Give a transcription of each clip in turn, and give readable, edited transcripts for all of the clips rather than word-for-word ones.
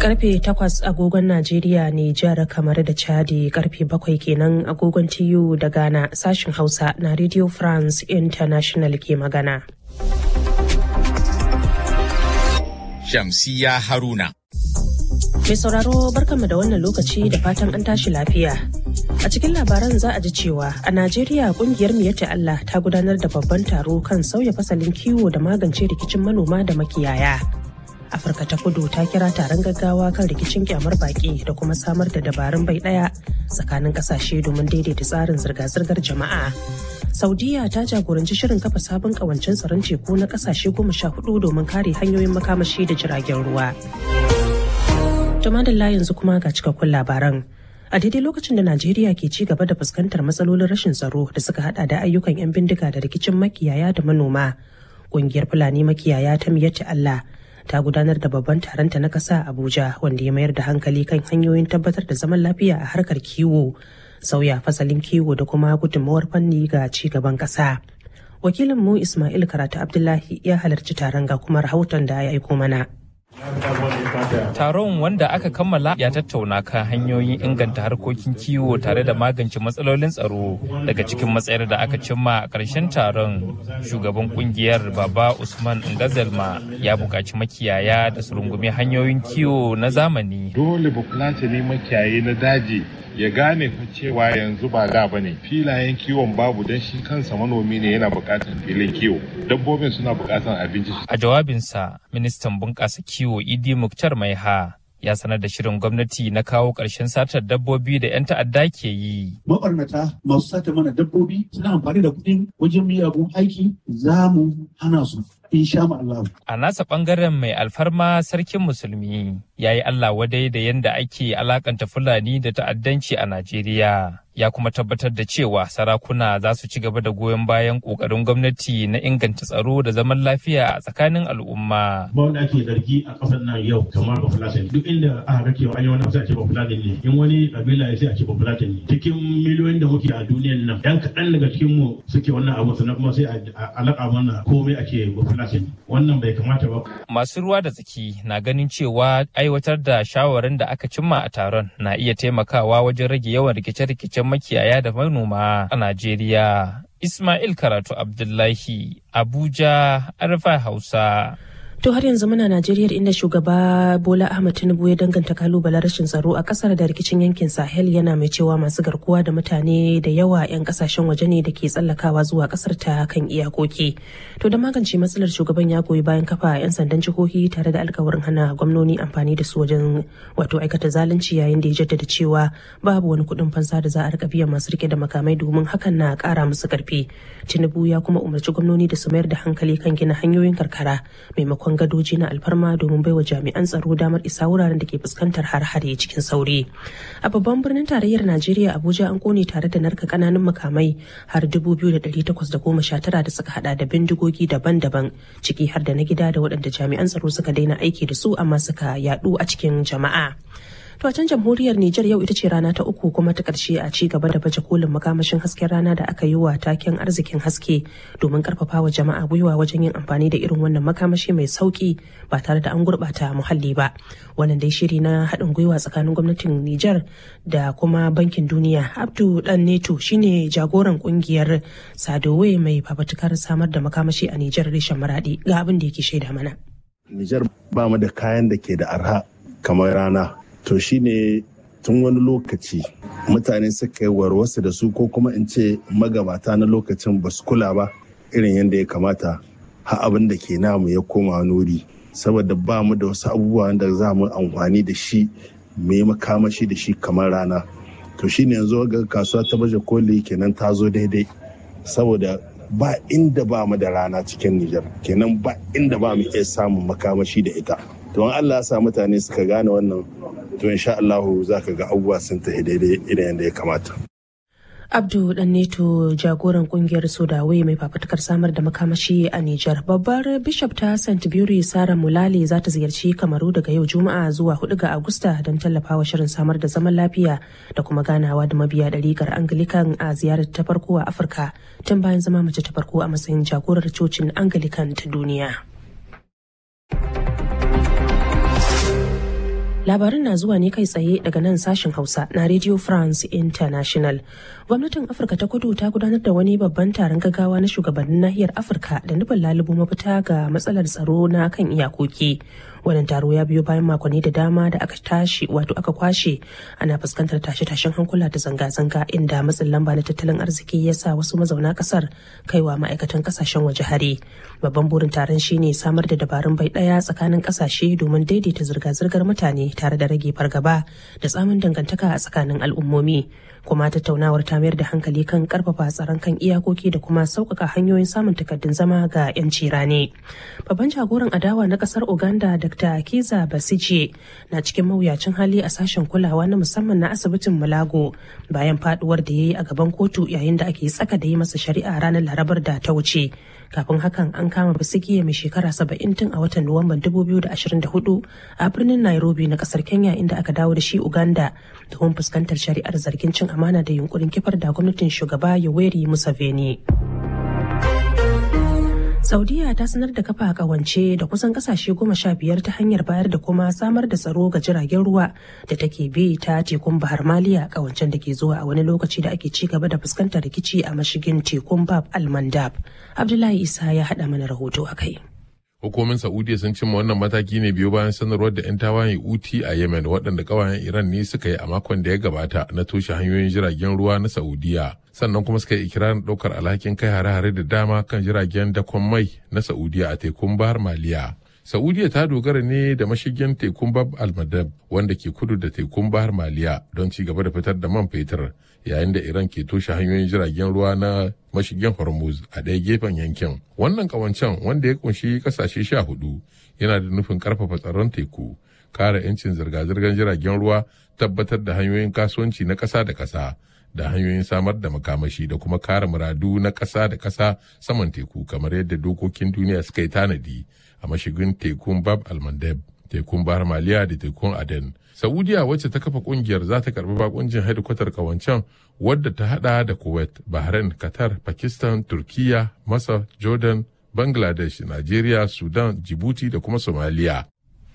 Karfe 8 agogon Najeriya, Nijar, kamar da Chadi, karfe 7 kenan agogon TU da Ghana. Sashin Hausa na Radio France International ke magana. Shamsiya Haruna. Mai sauraro barkanmu da wannan lokaci da fatan an tashi lafiya. A cikin labaran za a ji cewa a Najeriya kungiyar Miyatta Allah ta gudanar da babban taro kan sauya fasalin kiwo da magance rikicin manoma da makiyaya. Afirka ta Kudu ta kira taron gaggawa kan rikicin kyamar baki da kuma samar da dabarun bai daya tsakanin kasashe domin daidaita tsarin zirga-zirgar jama'a. Saudiya ta jagoranci shirin kafa sabon kawancen tsaron teku na kasashe 14 domin kare hanyoyin makamashi da jiragen ruwa. Jamadalla yanzu kuma ga cikakkun labaran. A daidai lokacin da Najeriya ke ci gaba da fuskantar matsalolin rashin tsaro da suka hada da ayyukan 'yan bindiga da rikicin makiyaya da manoma, ƙungiyar Fulani makiyaya ta Miyatta Allah ta gudanar da babban taronta na ƙasa Abuja wanda ya mayar da hankali kan hanyoyin tabbatar da zaman lafiya a harkar kiwo, sauya fasalin kiwo da kuma gudunmawar fanni ga ci gaban ƙasa. Wakilinmu Ismail Karatu Abdullahi ya halarci taron ga kuma rahoton da ya aiko mana. Taron wanda aka kammala ya tattauna kan hanyoyin inganta harkokin kiwo tare da magance matsalolin tsaro. Daga cikin matsayar da aka cimma a ƙarshen taron, shugaban kungiyar Baba Usman Ngazalma ya buƙaci makiyaya da su rungumi hanyoyin kiwo na zamani. Dole bafulatani makiyayi na daji ya gane cewa yanzu ba da bane, filayen kiwon babu don shi kansa manomi ne yana buƙatar filin kiwo, dabbobin suna buƙatar abinci. A jawabinsa, ministan bunƙasa kiwo Idi Muktar Maiha ya sanar da shirin gwamnati na kawo ƙarshen satar dabbobi da 'yan ta'adda ke yi. Mabarnata masu sata mana dabbobi suna amfani da kuɗin wajen miyagun aiki, za mu hana su. A nasa bangaren mai alfarma sarkin musulmi ya yi Allah wadai da yadda ake alakanta Fulani da ta'addanci a Najeriya. Ya kuma tabbatar da cewa sarakuna za su ci gaba da goyon bayan ƙoƙarin gwamnati na inganta tsaro da zaman lafiya a tsakanin al'umma. Ba wanda ake zargi a ƙasar nan yau kamar Bafulatani. Duk inda aka ga cewa an yi wani sai a ce Bafulatani ne. In wani ƙabila ya sai a ce Bafulatani ne. Cikin miliyoyin da muke a duniyan nan, ɗan kaɗan daga cikin mu suke wannan abu sannan kuma sai a alaƙa mana komai ake Bafulatani. Wannan bai kamata ba. Masu ruwa da tsaki na ganin cewa aiwatar da shawarin da aka cimma a taron na iya taimakawa wajen rage yawan rikice-rikicen makiyaya da manoma a Najeriya. Ismail Karatu Abdullahi, Abuja, Arfa Hausa. To har yanzu muna Najeriya inda shugaba Bola Ahmed Tinubu ya danganta kalubalen rashin tsaro a kasar da rikicin yankin Sahel, yana mai cewa masu garkuwa da mutane da yawa 'yan kasashen waje ne da ke tsallakawa zuwa kasar ta kan iyakoki. To da magance matsalar, shugaban ya goyi bayan kafa 'yan sandan jihohi tare da alkawarin hana gwamnoni amfani da su wajen aikata zalunci, yayin da ya jaddada cewa babu wani kuɗin fansa da za a rika biyan masu rike da makamai domin hakan na ƙara musu ƙarfi. Tinubu ya kuma umarci gwamnoni da su mayar da hankali kan gina hanyoyin karkara maimakon gadoji na alfarma domin baiwa jami'an tsaro damar isa wuraren da ke fuskantar har-hare cikin sauri. A babban birnin tarayyar Najeriya Abuja an kone tare da narka kananan makamai har 2,819 da suka hada da bindigogi daban-daban, ciki har da na gida da waɗanda jami'an tsaro suka daina aiki da su amma suka yadu a cikin jama'a. To a can jamhuriyar Nijar yau ita ce rana ta uku kuma ta ƙarshe a ci gaba da baje kolin makamashin hasken rana da aka yi wa taken arzikin haske domin karfafa wa jama'a gwiwa wajen yin amfani da irin wannan makamashi mai sauki ba tare da an gurɓata muhalli ba. Wannan dai shiri na haɗin gwiwa tsakanin gwamnatin Nijar da kuma Bankin Duniya. Abdu Dan Neto shine jagoran ƙungiyar Sadowe mai fafatukar samar da makamashi a Nijar reshen Maradi, ga abin da yake shaida mana. Nijar ba mu da kayan da ke da arha kamar rana. To shi ne tun wani lokaci mutane suka yi warwasu da su, ko kuma in ce magabata na lokacin ba su kula ba irin yadda ya kamata, har abin da ke namu ya koma nuri, saboda ba mu da wasu abubuwan da za mu amfani da shi mai makamashi da shi kamar rana. To shi ne yanzu ga kasuwa ta baje koli kenan ta zo daidai, saboda ba inda ba mu da rana cikin Nijar, kenan ba inda ba mu iya samun makamashi da ita. To Allah ya sa mutane suka gane wannan, to insha Allah za ka ga abubuwa sun tafi daidai irin yadda ya kamata. Abdu Dan Neto, jagoran kungiyar Sodawe mai fafutukar samar da makamashi a Nijar. Babbar Bishop ta St. Buri Sara Mulale za ta ziyarci Kamaru daga yau Juma'a zuwa 4 ga Agusta don tallafawa shirin samar da zaman lafiya da kuma ganawa da mabiya ɗariƙar Anglican a ziyarar ta farko a Afirka tun bayan zama mace ta farko a matsayin jagorar cocin Anglican ta duniya. Labarin na zuwa ne kai tsaye daga nan sashen Hausa na Radio France International. Gwamnatin Afirka ta Kudu ta gudanar da wani babban taron gaggawa na shugabannin nahiyar Afirka da nufin lalubo mafita ga matsalar tsaro na kan iyakoki. Wannan taro ya biyo bayan makonni da dama da aka kwashe ana fuskantar tashe-tashen hankula da zanga-zanga inda matsin lamba na tattalin arziki ya sa wasu mazauna kasar kaiwa ma'aikatan kasashen waje hari. Babban burin taron shine samar da dabarun bai daya tsakanin kasashe domin daidaita zirga-zirgar mutane tare da rage fargaba da tsamin dangantaka a tsakanin al'ummomi. Kuma tattaunawar ta mayar da hankali kan karfafa tsaron kan iyakoki da kuma sauƙaƙa hanyoyin samun takardun zama ga 'yanci rani. Babban jagoran adawa na ƙasar Uganda Dr. Kizza Besigye na cikin mawuyacin hali a sashen kulawa na musamman na asibitin Mulago bayan faduwar da ya yi a gaban kotu yayin da ake tsaka da yi masa shari'a ranar Larabar da ta wuce. Kafin hakan an kama Besigye mai shekara 70 tun a watan Nuwamban 2024 a birnin Nairobi na ƙasar Kenya inda aka dawo da shi Uganda domin fuskantar shari'ar zargin cin amana da yunkurin kifar da gwamnatin shugaba Yoweri Museveni. Saudiya ta sanar da kafa kawance da kusan kasashe 15 ta hanyar bayar da kuma samar da tsaro ga jiragen ruwa da take bi ta tekun Bahar Maliya, kawancen da ke zuwa a wani lokaci da ake ci gaba da fuskantar rikici a mashigin tekun Bab al-Mandab. Abdullahi Isa ya haɗa mana rahoto a kai. Hukumomin Saudiya sun cimma wannan mataki ne biyo bayan sanarwar da 'yan tawayen Houthi a Yemen waɗanda ƙawayen Iran ne suka yi a makon da ya gabata na toshe hanyoyin jiragen ruwa na Saudiya. Sannan kuma suka yi ikirarin ɗaukar alhakin kai hare-hare da dama kan jiragen dakon mai na Saudiya a tekun Bahar Maliya. Saudiya ta dogara ne da mashigin tekun Bab al-Mandab wanda ke kudu da tekun Bahar Maliya don ci gaba da fitar da man fetur, yayin da Iran ke toshe hanyoyin jiragen ruwa na mashigin Hormuz a ɗaya gefen yankin. Wannan ƙawancen wanda ya kunshi ƙasashe 14 yana da nufin ƙarfafa tsaron teku, kare 'yancin zirga-zirgar jiragen ruwa, tabbatar da hanyoyin kasuwanci na ƙasa da ƙasa, da hanyoyin samar da makamashi da kuma kare muradu na ƙasa da ƙasa saman teku kamar yadda dokokin duniya suka yi tanadi a mashigin tekun Bab al-Mandab, tekun Bahar Maliya da tekun Aden. Saudiya wacce ta kafa kungiyar za ta karbi bakuncin hedikwatar kawancen wadda ta hada da Kuwait, Bahrain, Qatar, Pakistan, Turkiya, Masar, Jordan, Bangladesh, Najeriya, Sudan, Djibouti da kuma Somalia.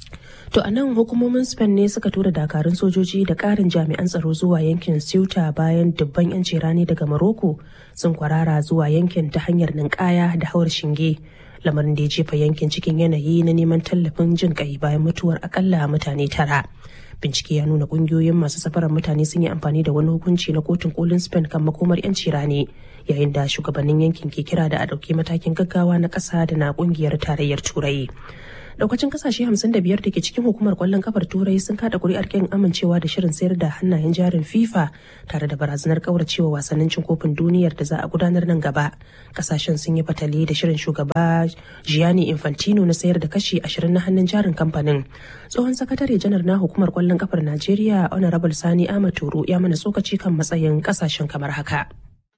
To a nan hukumomin Spain ne suka tura dakarun sojoji da ƙarin jami'an tsaro zuwa yankin Ceuta bayan dubban 'yanci rani daga Morocco sun kwarara zuwa yankin ta hanyar ninkaya da hawar shinge. Lamarin da ya jefa yankin cikin yanayi na neman tallafin jin kai bayan mutuwar akalla mutane 9. Bincike ya nuna kungiyoyin masu safarar mutane sun yi amfani da wani hukunci na kotun kolin Spain kan makomar 'yanci rani, yayin da shugabannin yankin ke kira da a ɗauki matakin gaggawa na ƙasa da na ƙungiyar tarayyar Turai. Daukacin kasashe 55 da ke cikin hukumar kwallon kafar Turai sun kada kuri'ar kin amincewa da shirin sayar da hannayen jarin FIFA tare da barazanar kauracewa wasannin cin kofin duniyar da za a gudanar nan gaba. Kasashen sun yi fatali da shirin shugaba Gianni Infantino na sayar da kashi 20 na hannun jarin kamfanin. Tsohon sakatare janar na hukumar kwallon kafar Najeriya Honorable Sani Ahmad Toro ya mana tsokaci kan matsayin kasashen kamar haka.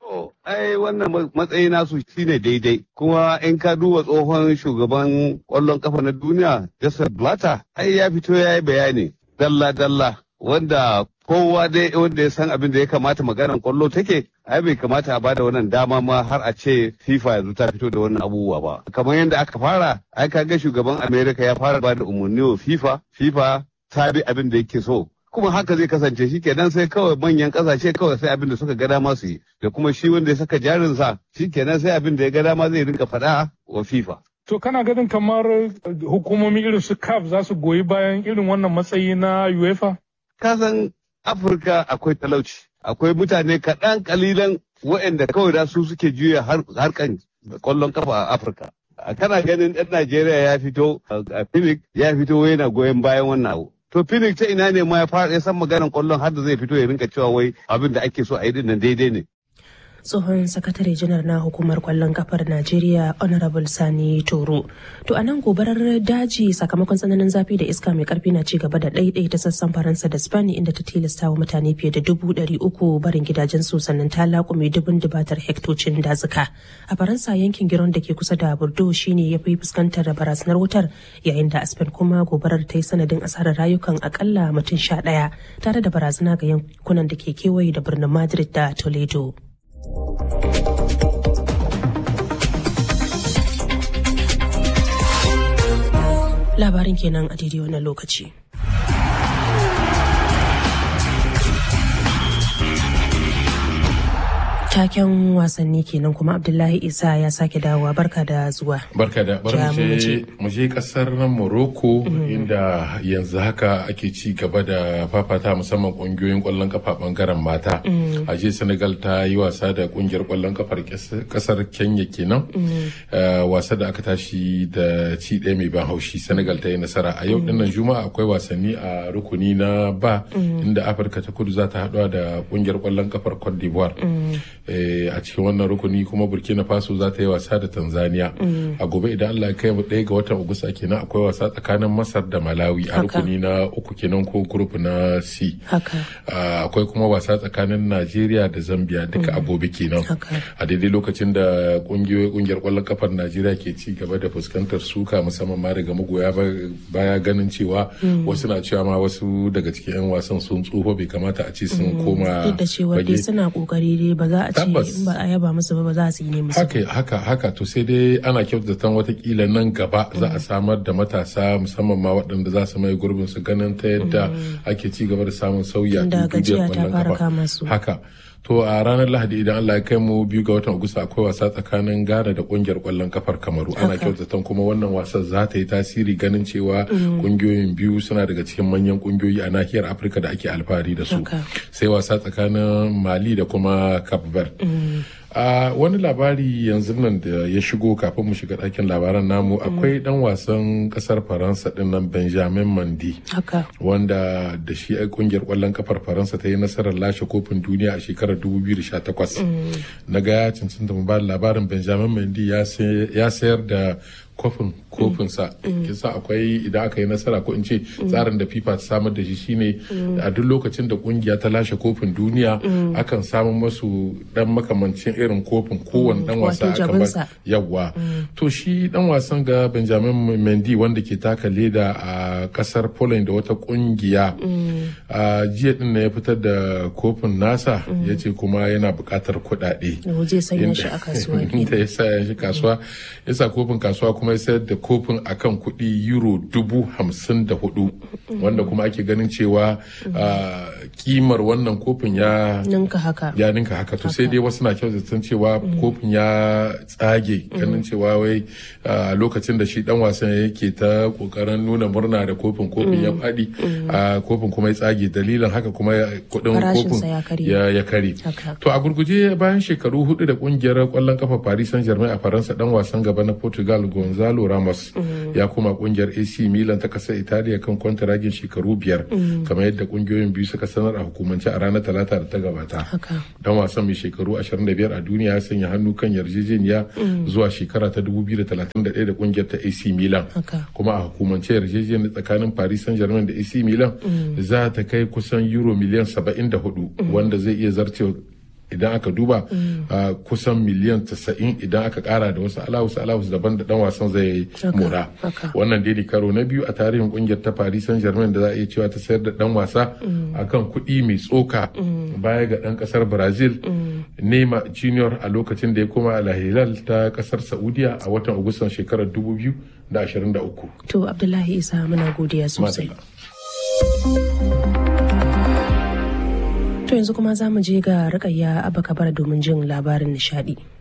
Ai wannan matsayi nasu shine daidai, kuma in ka duba tsohon shugaban kwallon kafa na duniya Joseph Blatter ai ya fito ya yi bayani dalla-dalla wanda kowa dai wanda ya san abin da ya kamata maganar kwallo take, ai bai kamata a bada wannan dama ma har a ce FIFA yanzu ta fito da wannan abubuwa ba. Kamar yadda aka fara, ai kaga shugaban America ya fara bada umarni wa FIFA ta bi abin da yake so. Kuma haka zai kasance shi kenan sai kawai manyan kasashe kawai sai abin da suka ga dama su yi, da kuma shi wanda ya saka jarinsa shi kenan sai abin da ya ga dama zai rinka faɗa wa FIFA. To kana ganin kamar hukumomi irin su CAF za su goyi bayan irin wannan matsayi na UEFA? Kasan Afirka akwai talauci, akwai mutane kaɗan kalilan waɗanda kawai da su suke juya harkan kwallon kafa a Afirka. Kana ganin ɗan Najeriya ya fito a Phoenix ya fito yana goyon bayan wannan abu. To Phoenix ta ina ne ma ya san maganar kwallon har da zai fito ya rinka cewa wai abin da ake so a yi din nan daidai ne. Tsohon sakatare janar na hukumar kwallon kafar Najeriya Honorable Sani Toro. To a nan gobarar daji sakamakon tsananin zafi da iska mai karfi na ci gaba da ta sassan Faransa da Spain inda ta tilasta wa mutane fiye da 300,000 barin gidajensu sannan ta laƙume dubun dubatar hektocin dazuka. A Faransa yankin Giron da ke kusa da Bordeaux shine ya fi fuskantar barazanar wutar, yayin da a Spain kuma gobarar ta yi sanadin asarar rayukan akalla mutum 11 tare da barazana ga yankunan da ke kewaye da birnin Madrid da Toledo. Labarin kenan a daidai wannan lokaci. Taken wasanni kenan kuma Abdullahi Isa ya sake dawowa, barka da zuwa. Barka da mu je kasar Morocco inda yanzu haka ake ci gaba da fafata musamman kungiyoyin kwallon kafa bangaren mata. A je Senegal ta yi wasa da kungiyar kwallon kafar kasar Kenya kenan. Wasa da aka tashi da ci ɗaya mai ban haushi, Senegal ta yi nasara. A yau dinnan Juma'a akwai wasanni a rukuni na ba inda Afirka ta Kudu za ta haɗuwa da kungiyar kwallon kafar Cote d'Ivoire. A cikin wannan rukuni kuma Burkina Faso za ta yi wasa da Tanzania. A gobe idan Allah ya kai mu 1 ga watan Agusta kenan akwai wasa tsakanin Masar da Malawi a rukuni na 3 kenan ko group na C. Akwai kuma wasa tsakanin Najeriya da Zambia duka a gobe kenan. A daidai lokacin da kungiyar kwallon kafar Najeriya ke ci gaba da fuskantar suka musamman ma daga magoya baya ganin cewa wasu na cewa ma wasu daga cikin 'yan wasan sun tsufa bai kamata a ce sun koma. Duk da cewa dai suna kokari dai ba za a ce in ba a yaba musu ba za su yi ne musu. Haka to sai dai ana kyautata watakila nan gaba za a samar da matasa musamman ma waɗanda za su mai gurbin su ganin ta yadda ake ci gaba da samun sauyi a duniyar kwallon kafa. Haka. To a ranar Lahadi idan Allah ya kai mu 2 ga watan Agusta akwai wasa tsakanin Ghana da kungiyar kwallon kafar Kamaru. Ana kyautatan kuma wannan wasan za ta yi tasiri ganin cewa kungiyoyin biyu suna daga cikin manyan kungiyoyi a nahiyar Afirka da ake alfahari da su. Sai wasa tsakanin Mali da kuma Cape Verde. A wani labari yanzu nan da ya shigo kafin mu shiga ɗakin labaran namu akwai dan wasan kasar Faransa din nan Benjamin Mendy wanda da shi kungiyar kwallon kafar Faransa ta yi nasarar lashe kofin duniya a shekarar 2018. Na ga ya cancanta mu ba labarin Benjamin Mendy ya sayar da kofinsa kisa akwai idan aka yi nasara ko in ce tsarin da FIFA ta samar da shi shine a duk lokacin da kungiya ta lashe kofin duniya akan samu masu dan makamancin irin kofin kowane dan wasa akan bar yawa to shi dan wasan ga Benjamin Mendy wanda ke taka leda a kasar Poland da wata kungiya a jiya din ya fitar da kofin nasa yace kuma yana buƙatar kuɗaɗe zai sanya shi a kasuwa ya sanya shi kasuwa yasa kofin kasuwa kuma ya sayar da kofin akan kuɗi euro 54,000 wanda kuma ake ganin cewa kimar wannan kofin ya ninka haka to sai dai wasu na kyautatan cewa kofin ya tsage ganin cewa wai lokacin da shi dan wasan yake ta kokarin nuna murna da kofin ya faɗi kofin kuma ya tsage dalilin haka kuma kuɗin kofin ya kare to a gurguje bayan shekaru 4 da kungiyar kwallon kafa Paris Saint-Germain a Faransa dan wasan gaba na Portugal Gonzalo Ramos ya koma kungiyar AC Milan ta kasar Italiya kan kwantaragin shekaru 5 kamar yadda kungiyoyin biyu suka sanar a hukumance a ranar Talata da ta gabata. Dan wasan mai shekaru 25 a duniya ya sanya hannu kan yarjejeniya zuwa shekara ta 2031 da kungiyar ta AC Milan. Kuma a hukumance yarjejeniyar tsakanin Paris Saint-Germain da AC Milan za ta kai kusan euro miliyan 74 wanda zai iya zarcewa idan aka duba kusan miliyan 90 idan aka kara da wasu alawus daban da dan wasan zai mora wannan dai karo na biyu a tarihin kungiyar ta Paris Saint-Germain da za a iya cewa ta sayar da dan wasa akan kuɗi mai tsoka baya ga dan kasar Brazil Neymar Junior a lokacin da ya koma Al Hilal ta kasar Saudiya a watan Agustan shekarar 2023. To Abdullahi Isa muna godiya sosai. To yanzu kuma za mu je ga Rukayya Abba Kabara domin jin labarin nishadi.